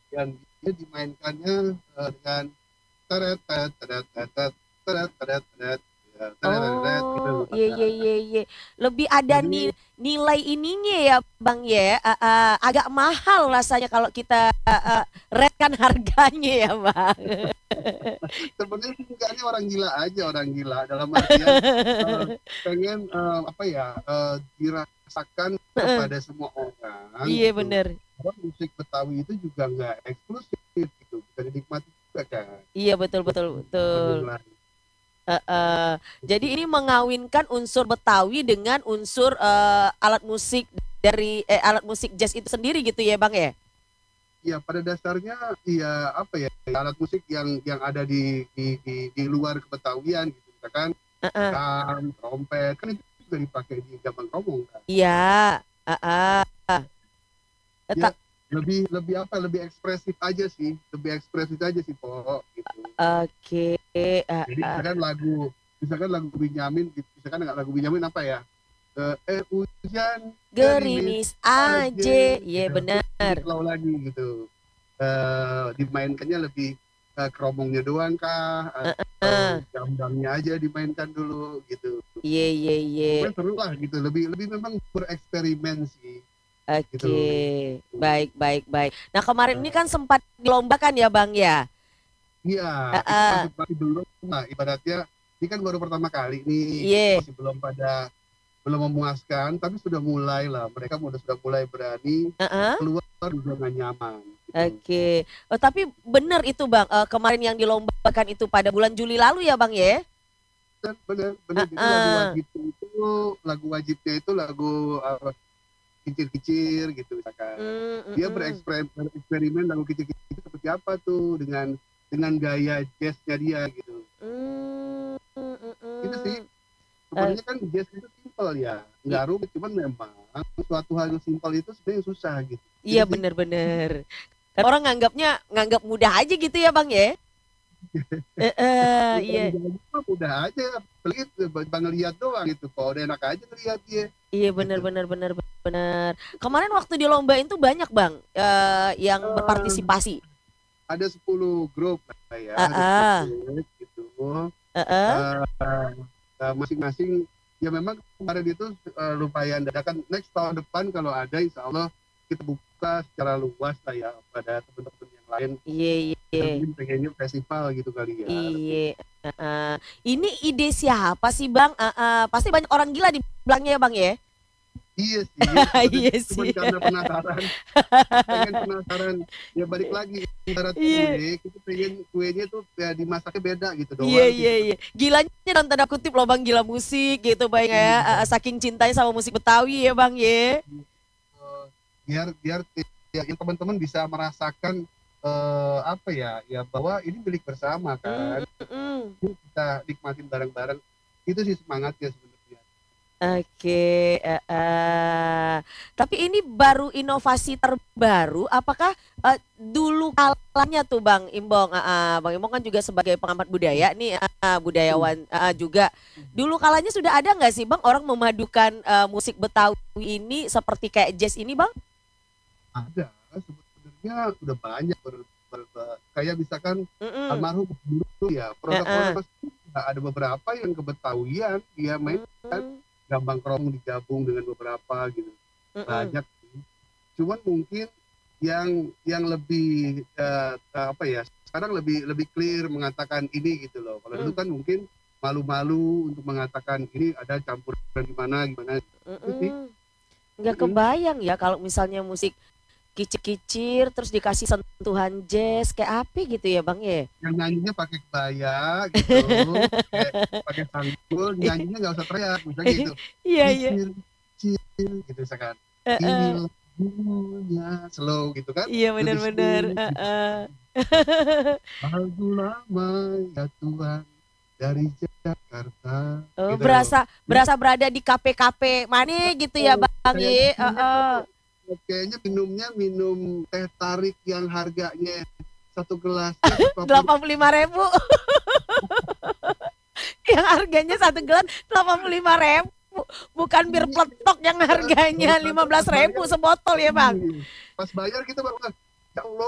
dan dia dimainkannya dengan teret teret teret teret teret teret teret teret teret gitu Oh, iya iya Kak. iya iya. Lebih ada Jadi nilai ininya ya, Bang ya. Agak mahal rasanya kalau kita rate-kan harganya ya, Bang. sebenarnya sih orang gila aja, orang gila dalam artian eh, pengen apa ya dirasakan kepada semua orang Iya gitu. bener. Bahwa musik Betawi itu juga nggak eksklusif gitu, bisa dinikmati juga kan. Iya betul betul betul. Panggung lain. Jadi ini mengawinkan unsur Betawi dengan unsur alat musik dari alat musik jazz itu sendiri gitu ya, Bang ya. Ya pada dasarnya ya apa ya alat musik yang ada di luar kebetawian gitu, misalkan Heeh. drum, trompet kan itu juga dipakai di Gambang Kromong kan. Iya. Heeh. Ya lebih lebih apa lebih ekspresif aja sih, lebih ekspresif aja sih po gitu. Oke. Jadi misalkan lagu Benyamin gitu, misalkan nggak lagu Benyamin apa ya, hujan gerimis Gerimis aja aja. Iya gitu, terus benar. lebih slow lagi gitu, dimainkannya lebih keromongnya doang kah atau Heeh. gambangnya aja dimainkan dulu gitu. Iya iya iya. Pokoknya seru lah gitu, lebih lebih memang bereksperimen sih gitu. Oke. Baik baik baik. Nah kemarin ini kan sempat dilombakan ya, Bang ya. Iya, itu Heeh. masih belum lah ibaratnya ini kan baru pertama kali nih, itu Iya. masih belum memuaskan, tapi sudah mulai lah, mereka sudah mulai berani Heeh. keluar dari zona nyaman gitu. Oke. Oh, tapi benar itu Bang, kemarin yang dilombakan itu pada bulan Juli lalu ya Bang ya? Dan benar benar jadi Heeh. lagu wajibnya itu lagu kicir-kicir gitu misalkan. Dia Mhm. bereksperimen lagu kicir-kicir itu seperti apa tuh dengan gaya jazznya dia gitu. Itu sih Mhm. Eee, sebenarnya kan jazz itu simpel ya, i nggak rumit, cuman memang suatu hal yang simpel itu sebenarnya susah gitu. iya Itu sih. bener bener. Kan orang nganggap mudah aja gitu ya Bang ya? Heeh, Bukan iya. jalan mah udah aja, apalagi cuma ngeliat doang gitu, kok udah enak aja ngeliat dia, Iya bener gitu. bener bener bener. Kemarin waktu dilombain tuh banyak Bang, yang Eee, berpartisipasi? ada 10 grup lah ya, ada 10 Heeh, grup gitu, heeh. eee masing-masing ya memang kemarin itu lumayan dadakan. Next tahun depan kalau ada insya Allah kita buka secara luas lah ya pada teman-teman yang lain. Iya Kita iya. mungkin pengennya festival gitu kali ya lebih. Iya, heeh. Ini ide siapa sih Bang? Heeh, pasti banyak orang gila di belakangnya ya Bang ya? Iya sih, sebenarnya Iya cuma sih. karena penasaran, pengen penasaran. Ya balik lagi ibarat Iya, kue, kita pengen kuenya tuh ya dimasaknya beda gitu iya, doang sih iya, iya. sebenarnya. Gilanya dalam tanda kutip loh Bang, gila musik gitu Bang ya. Saking cintanya sama musik Betawi ya Bang ya. Biar biar ya, teman-teman bisa merasakan apa ya ya bahwa ini milik bersama kan, Mm-mm. kita nikmatin bareng-bareng, itu sih semangatnya sebenarnya. Oke, tapi ini baru inovasi terbaru. Apakah dulu kalanya tuh Bang Imbong, Bang Imbong kan juga sebagai pengamat budaya nih, budayawan juga. Dulu kalanya sudah ada nggak sih Bang orang memadukan musik Betawi ini seperti kayak jazz ini Bang? Ada sebenarnya udah banyak kayak misalkan Mm-mm. almarhum guru ya, produk-produk Heeh. pasti ada beberapa yang kebetawian dia main Mm-mm. gambang kromong digabung dengan beberapa gitu, Mm-mm. banyak. Cuman mungkin yang lebih apa ya sekarang lebih lebih clear mengatakan ini gitu loh. Kalau dulu Mm. kan mungkin malu-malu untuk mengatakan ini ada campuran gimana gimana itu sih. Mm-mm. Nggak Mm-mm. kebayang ya kalau misalnya musik kicir-kicir terus dikasih sentuhan jazz kayak apa gitu ya Bang ya? Yang nyanyinya pakai kebaya gitu, pakai pakai sanggul, nyanyinya nggak usah teriak, misalnya gitu. Iya iya. Kicir kicir gitu misalkan. Heeh. Inilah dunia slow gitu kan, Iya lebih benar-benar. smooth gitu. Heeh. Lagu lama ya Tuhan dari Jakarta Oh, gitu. berasa berasa berada di kafe-kafe mana gitu ya Bang Kayaknya ya? kayaknya Heeh. kayaknya minumnya minum teh tarik yang harganya satu gelasnya 40. 85.000. Yang harganya satu gelas 85.000. Bukan bir peletok yang Baru harganya lima sadar belas pas ribu bayar, sebotol ya Bang. pas bayar kita baru ya Allah